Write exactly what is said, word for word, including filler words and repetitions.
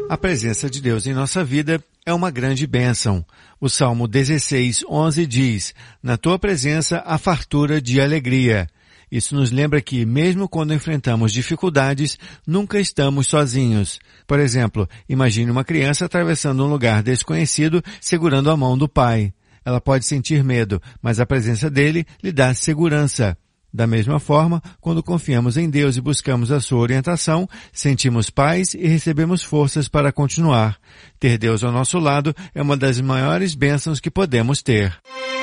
A presença de Deus em nossa vida é uma grande bênção. O Salmo dezesseis, onze diz: na tua presença há fartura de alegria. Isso nos lembra que, mesmo quando enfrentamos dificuldades, nunca estamos sozinhos. Por exemplo, imagine uma criança atravessando um lugar desconhecido segurando a mão do pai. Ela pode sentir medo, mas a presença dele lhe dá segurança. Da mesma forma, quando confiamos em Deus e buscamos a sua orientação, sentimos paz e recebemos forças para continuar. Ter Deus ao nosso lado é uma das maiores bênçãos que podemos ter.